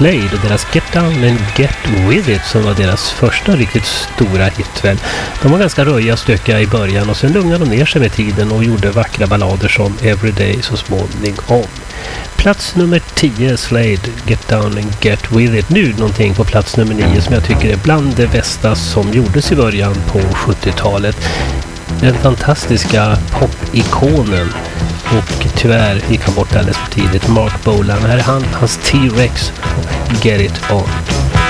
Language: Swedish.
Slade och deras Get Down and Get With It som var deras första riktigt stora hit väl. De var ganska röja och stökiga i början och sen lugnade de ner sig med tiden och gjorde vackra ballader som Everyday så småningom. Plats nummer 10, Slade, Get Down and Get With It. Nu någonting på plats nummer 9 som jag tycker är bland det bästa som gjordes i början på 70-talet. Den fantastiska pop-ikonen, och tyvärr gick han bort alldeles för tidigt, Mark Bolan. Här är hans T-Rex, Get It On.